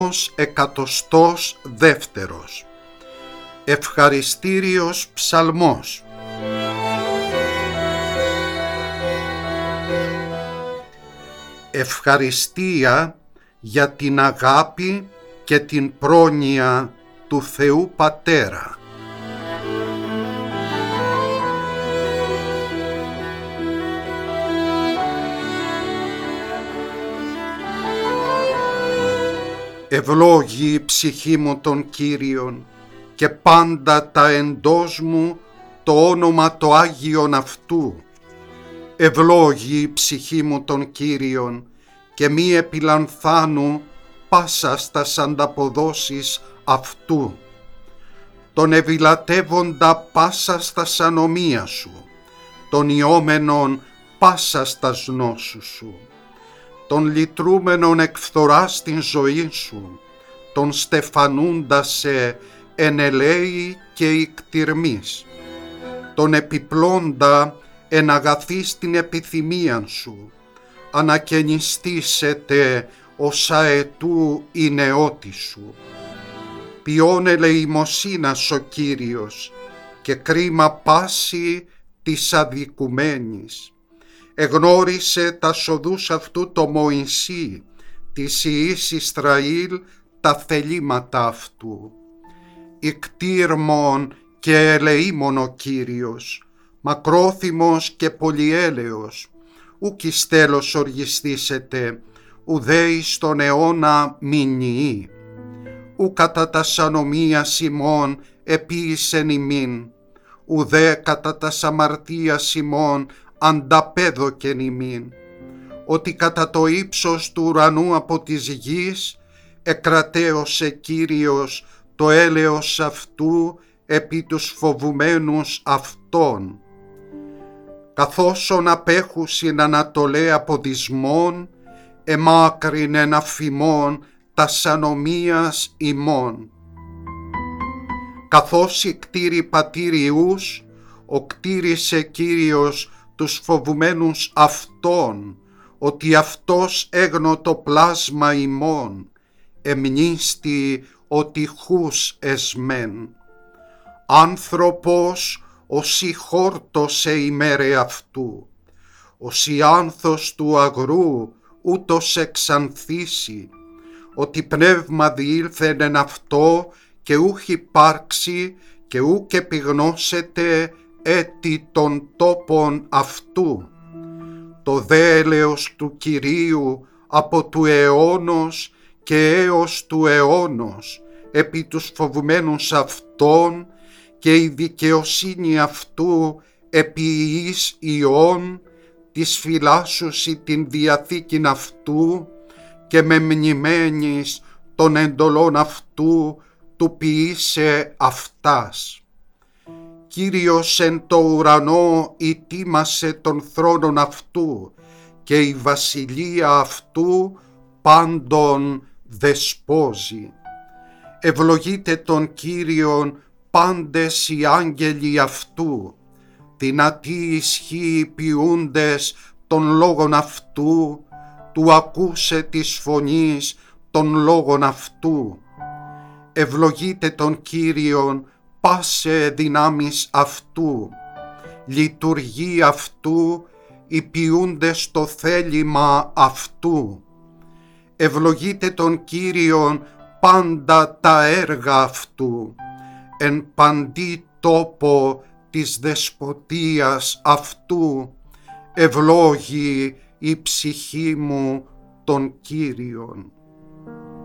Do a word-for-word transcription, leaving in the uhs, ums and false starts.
εκατοστός δεύτερος. Ευχαριστήριος ψαλμός. Ευχαριστία για την αγάπη και την πρόνοια του Θεού Πατέρα. Ευλόγη η ψυχή μου τον Κύριον και πάντα τα εντός μου το όνομα το Άγιον αυτού. Ευλόγη η ψυχή μου τον Κύριον και μη επιλανθάνου πάσα στας ανταποδόσεις αυτού. Τον ευηλατεύοντα πάσα στας ανομία σου, τον ιόμενον πάσα στας νόσους σου, τον λυτρούμενον εκφθορά στην ζωή σου, τον στεφανούντα σε εν ελέη και ικτυρμής, τον επιπλώντα εν αγαθή στην επιθυμίαν σου, ανακαινιστήσετε ως αετού η νεότη σου. Ποιόν ελεημοσύνας ο Κύριος και κρίμα πάση της αδικουμένης. Εγνώρισε τα σοδούς αυτού το Μωυσή, της Υιής Ισραήλ τα θελήματα αυτού. Ικτήρμον και ελεήμον ο Κύριος, μακρόθυμος και πολυέλεος, ουκ εις τέλος οργιστήσετε, ουδέ εις τον αιώνα μηνιή. Ου κατά τας ανομίας ημών επίησεν ημίν, ουδέ κατά τας αμαρτίας ημών ανταπέδοκεν ημίν. Ότι κατά το ύψος του ουρανού από της γης εκρατέωσε Κύριος το έλεος αυτού επί τους φοβουμένους αυτών. Καθώς απέχουσιν ανατολέ από δυσμών, εμάκριν εν αφημών τας ανομίας ημών. Καθώς οι κτήροι πατήριους, ο κτήρισε Κύριος τους φοβουμένους αυτών, ότι αυτός έγνω το πλάσμα ημών, εμνίστη ότι χούς εσμέν. Άνθρωπος όσοι χόρτωσε ημέρε αυτού, όσοι άνθος του αγρού ούτως εξανθήσει, ότι πνεύμα διήλθεν εν αυτό και ούχ υπάρξει και ούκ επιγνώσετε έτη των τόπων αυτού. Το δε έλεος του Κυρίου από του αιώνος και έως του αιώνος επί τους φοβουμένους αυτών και η δικαιοσύνη αυτού επί εις ιών της φυλάσσουσι την διαθήκην αυτού και με μνημένης των εντολών αυτού του ποιήσε αυτάς. Κύριος εν το ουρανό ητίμασε τον θρόνον αυτού και η βασιλεία αυτού πάντων δεσπόζει. Ευλογείτε τον Κύριον πάντες οι άγγελοι αυτού, δυνατοί ισχύοι ποιούντες των λόγων αυτού, του ακούσε της φωνής των λόγων αυτού. Ευλογείτε τον Κύριον πάσε δυνάμεις αυτού, λειτουργεί αυτού οι ποιούντες το θέλημα αυτού. Ευλογείτε τον Κύριον πάντα τα έργα αυτού, εν παντή τόπο της δεσποτείας αυτού, ευλόγη η ψυχή μου τον Κύριον.